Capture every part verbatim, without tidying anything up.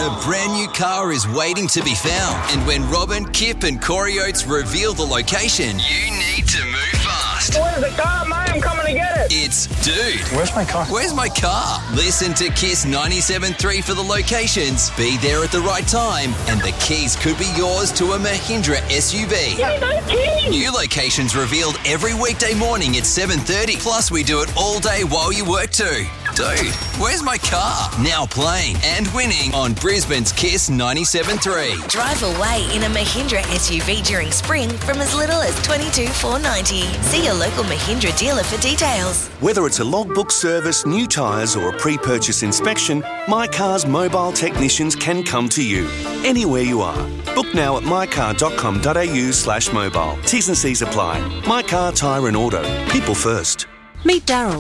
A brand new car is waiting to be found. And when Robin, Kip and Corey Oates reveal the location, you need to move fast. Where's the car, mate? I'm coming to get it. It's Dude. Where's my car? Where's my car? Listen to Kiss ninety-seven point three for the locations. Be there at the right time. And the keys could be yours to a Mahindra S U V. Give me those keys. New locations revealed every weekday morning at seven thirty. Plus, we do it all day while you work too. Dude, where's my car? Now playing and winning on Brisbane's Kiss ninety-seven point three. Drive away in a Mahindra S U V during spring from as little as twenty-two thousand four hundred ninety dollars. See your local Mahindra dealer for details. Whether it's a logbook service, new tyres or a pre-purchase inspection, My Car's mobile technicians can come to you, anywhere you are. Book now at mycar.com.au slash mobile. T's and C's apply. My Car, Tyre and Auto. People first. Meet Daryl.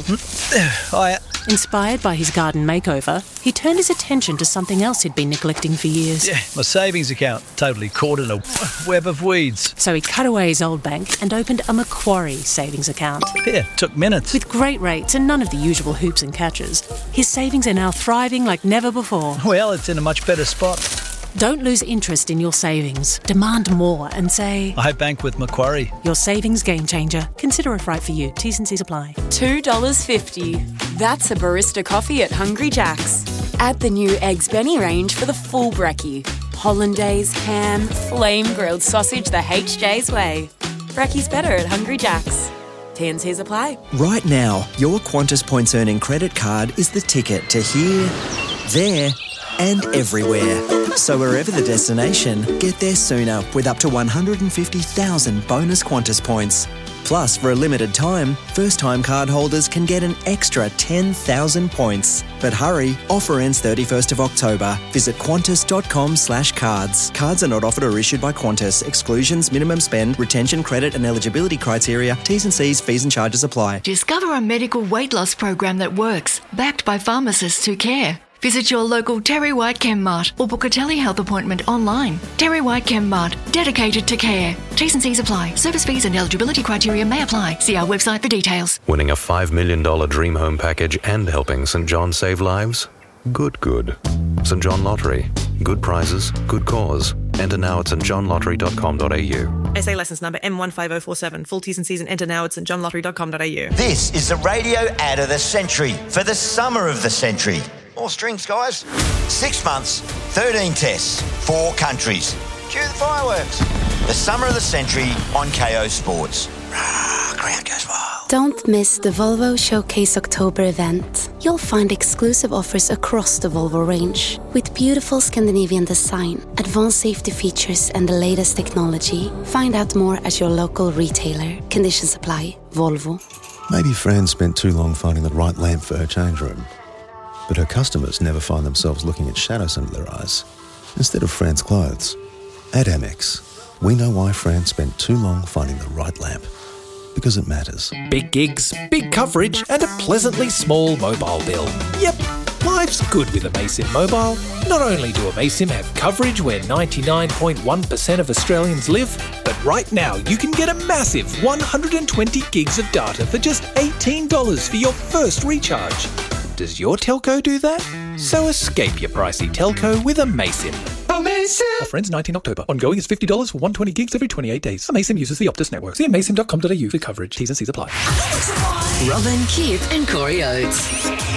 Hiya. Inspired by his garden makeover, he turned his attention to something else he'd been neglecting for years. Yeah, my savings account, totally caught in a web of weeds. So he cut away his old bank and opened a Macquarie savings account. Yeah, took minutes. With great rates and none of the usual hoops and catches, his savings are now thriving like never before. Well, it's in a much better spot. Don't lose interest in your savings. Demand more and say, I bank with Macquarie. Your savings game changer. Consider if right for you. T's and C's apply. two dollars fifty. That's a barista coffee at Hungry Jack's. Add the new Eggs Benny range for the full brekkie. Hollandaise, ham, flame-grilled sausage the H J's way. Brekkie's better at Hungry Jack's. T and C's apply. Right now, your Qantas Points Earning credit card is the ticket to here, there and everywhere. So wherever the destination, get there sooner with up to one hundred fifty thousand bonus Qantas points. Plus, for a limited time, first-time card holders can get an extra ten thousand points. But hurry, offer ends thirty-first of October. Visit qantas.com slash cards. Cards are not offered or issued by Qantas. Exclusions, minimum spend, retention, credit and eligibility criteria, T's and C's, fees and charges apply. Discover a medical weight loss program that works, backed by pharmacists who care. Visit your local Terry White ChemMart or book a telehealth appointment online. Terry White ChemMart, dedicated to care. T's and C's apply. Service fees and eligibility criteria may apply. See our website for details. Winning a five million dollars dream home package and helping St John save lives? Good, good. St John Lottery. Good prizes, good cause. Enter now at st john lottery dot com dot a u. S A licence number M one five oh four seven. Full T's and C's and enter now at st john lottery dot com dot a u. This is the radio ad of the century for the summer of the century. More strings, guys. Six months, thirteen tests, four countries. Cue the fireworks. The summer of the century on K O Sports. Rah, crowd goes wild. Don't miss the Volvo Showcase October event. You'll find exclusive offers across the Volvo range. With beautiful Scandinavian design, advanced safety features and the latest technology. Find out more at your local retailer. Conditions apply. Volvo. Maybe Fran spent too long finding the right lamp for her change room. But her customers never find themselves looking at shadows under their eyes instead of Fran's clothes. At Amex, we know why Fran spent too long finding the right lamp. Because it matters. Big gigs, big coverage, and a pleasantly small mobile bill. Yep, life's good with Amaysim Mobile. Not only do Amaysim have coverage where ninety-nine point one percent of Australians live, but right now you can get a massive one hundred twenty gigs of data for just eighteen dollars for your first recharge. Does your telco do that? So escape your pricey telco with Amaysim. Amaysim! Offer ends nineteenth October. Ongoing is fifty dollars for one hundred twenty gigs every twenty-eight days. Amaysim uses the Optus network. See amaysim dot com dot a u for coverage. T's and C's apply. Robin, Kip and Corey Oates.